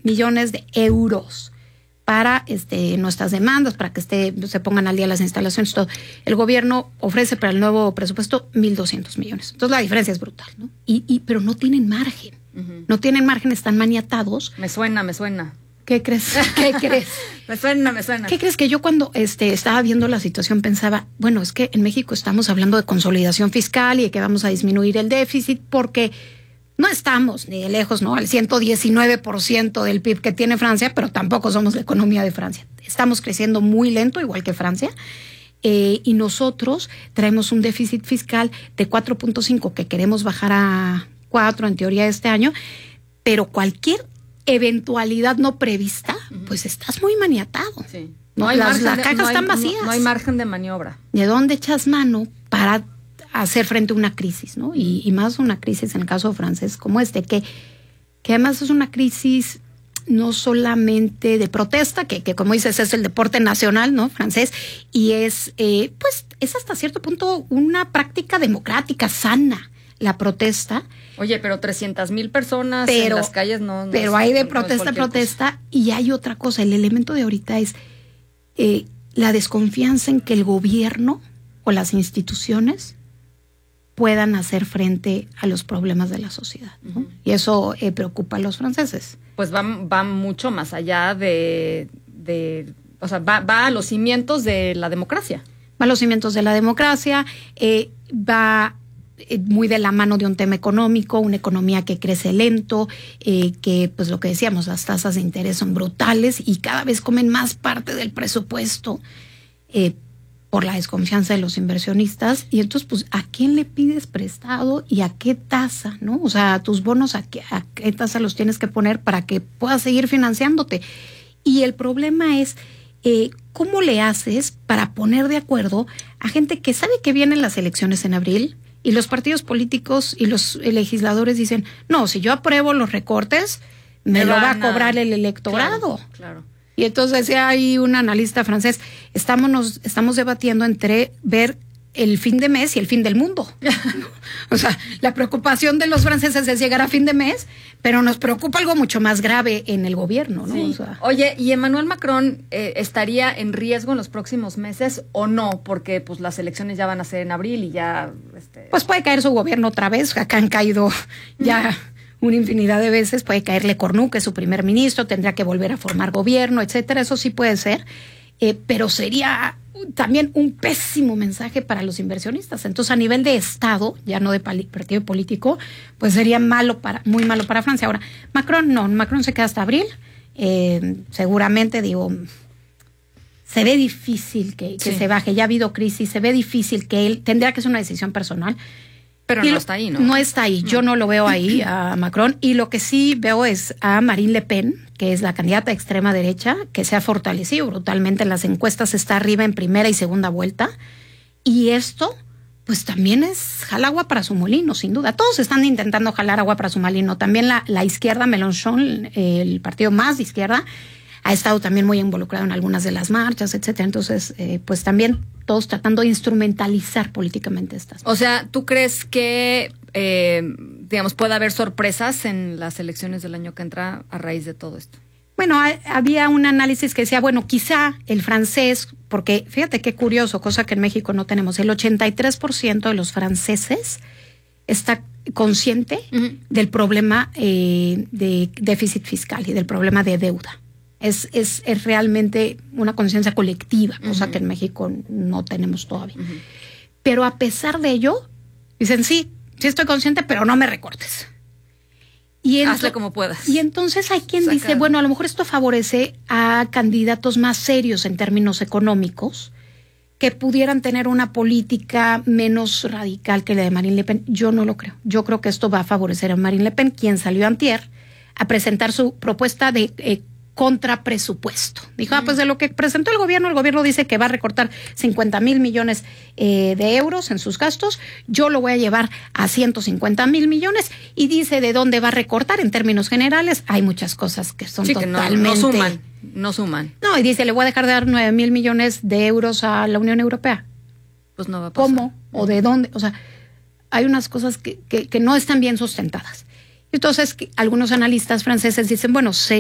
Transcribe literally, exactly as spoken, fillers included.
millones de euros para este, nuestras demandas, para que esté, se pongan al día las instalaciones, todo. El gobierno ofrece para el nuevo presupuesto mil doscientos millones. Entonces la diferencia es brutal, ¿no? Y, y, pero no tienen margen. Uh-huh. No tienen margen, están maniatados. Me suena, me suena. ¿Qué crees? ¿Qué crees? me suena, me suena. ¿Qué crees? Que yo cuando este, estaba viendo la situación pensaba, bueno, es que en México estamos hablando de consolidación fiscal y de que vamos a disminuir el déficit porque no estamos ni de lejos, ¿no? Al ciento diecinueve por ciento del P I B que tiene Francia, pero tampoco somos la economía de Francia. Estamos creciendo muy lento, igual que Francia. Eh, y nosotros traemos un déficit fiscal de cuatro punto cinco que queremos bajar a cuatro en teoría este año, pero cualquier eventualidad no prevista, uh-huh. pues estás muy maniatado. Sí. No, no hay las, las de, cajas no hay, están vacías. No, no hay margen de maniobra. ¿De dónde echas mano para hacer frente a una crisis, ¿no? Y, y más una crisis en el caso francés como este, que, que además es una crisis no solamente de protesta, que, que como dices es el deporte nacional, ¿no? Francés, y es, eh, pues, es hasta cierto punto una práctica democrática sana, la protesta. Oye, pero trescientas mil personas pero, en las calles no... no pero es, hay de no protesta a protesta, cosa. Y hay otra cosa, el elemento de ahorita es eh, la desconfianza en que el gobierno o las instituciones puedan hacer frente a los problemas de la sociedad, ¿no? Uh-huh. Y eso eh, preocupa a los franceses. Pues va, va mucho más allá de, de o sea, va, va a los cimientos de la democracia. Va a los cimientos de la democracia, eh, va eh, muy de la mano de un tema económico, una economía que crece lento, eh, que pues lo que decíamos, las tasas de interés son brutales y cada vez comen más parte del presupuesto, eh, por la desconfianza de los inversionistas, y entonces, pues, ¿a quién le pides prestado y a qué tasa, no? O sea, tus bonos, ¿a qué, a qué tasa los tienes que poner para que puedas seguir financiándote? Y el problema es, eh, ¿cómo le haces para poner de acuerdo a gente que sabe que vienen las elecciones en abril y los partidos políticos y los legisladores dicen, no, si yo apruebo los recortes, me, me lo va a cobrar el electorado? Claro, claro. Y entonces decía ahí un analista francés, estamos, nos, estamos debatiendo entre ver el fin de mes y el fin del mundo. O sea, la preocupación de los franceses es llegar a fin de mes, pero nos preocupa algo mucho más grave en el gobierno, ¿no? Sí. O sea, oye, ¿y Emmanuel Macron eh, estaría en riesgo en los próximos meses o no? Porque pues las elecciones ya van a ser en abril y ya... Este... Pues puede caer su gobierno otra vez, acá han caído ya... una infinidad de veces, puede caerle Cornu, que es su primer ministro, tendría que volver a formar gobierno, etcétera, eso sí puede ser, eh, pero sería también un pésimo mensaje para los inversionistas. Entonces, a nivel de Estado, ya no de pali- partido político, pues sería malo para, muy malo para Francia. Ahora, Macron no, Macron se queda hasta abril, eh, seguramente, digo, se ve difícil que, que sí. se baje, ya ha habido crisis, se ve difícil que él, tendría que ser una decisión personal. Pero y no lo, está ahí, ¿no? No está ahí. Yo no lo veo ahí a Macron. Y lo que sí veo es a Marine Le Pen, que es la candidata de extrema derecha, que se ha fortalecido brutalmente en las encuestas, está arriba en primera y segunda vuelta. Y esto, pues también es jalar agua para su molino, sin duda. Todos están intentando jalar agua para su molino. También la, la izquierda, Mélenchon, el partido más de izquierda, ha estado también muy involucrado en algunas de las marchas, etcétera. Entonces, eh, pues también todos tratando de instrumentalizar políticamente estas cosas. O sea, ¿tú crees que, eh, digamos, puede haber sorpresas en las elecciones del año que entra a raíz de todo esto? Bueno, hay, había un análisis que decía, bueno, quizá el francés, porque fíjate qué curioso, cosa que en México no tenemos, el ochenta y tres por ciento de los franceses está consciente uh-huh. del problema eh, de déficit fiscal y del problema de deuda. Es, es, es realmente una conciencia colectiva, cosa uh-huh. que en México no tenemos todavía. Uh-huh. Pero a pesar de ello, dicen, sí, sí estoy consciente, pero no me recortes. Y ento- Hazle como puedas. Y entonces hay quien Saca. dice, bueno, a lo mejor esto favorece a candidatos más serios en términos económicos, que pudieran tener una política menos radical que la de Marine Le Pen. Yo no lo creo. Yo creo que esto va a favorecer a Marine Le Pen, quien salió antier a presentar su propuesta de eh, contrapresupuesto. Dijo, mm. ah, pues de lo que presentó el gobierno, el gobierno dice que va a recortar cincuenta mil millones eh, de euros en sus gastos, yo lo voy a llevar a ciento cincuenta mil millones y dice de dónde va a recortar en términos generales. Hay muchas cosas que son sí, totalmente... Que no, no suman, no suman. No, y dice, le voy a dejar de dar nueve mil millones de euros a la Unión Europea. Pues no va a pasar. ¿Cómo? ¿O de dónde? O sea, hay unas cosas que, que, que no están bien sustentadas. Entonces, algunos analistas franceses dicen, bueno, se